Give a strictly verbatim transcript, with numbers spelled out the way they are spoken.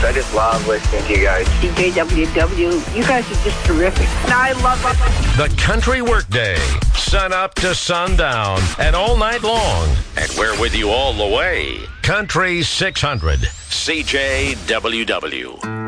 I just love listening to you guys. C J W W, you guys are just terrific. And I love it. The Country Workday, sun up to sundown and all night long. And we're with you all the way. Country six hundred. C J W W.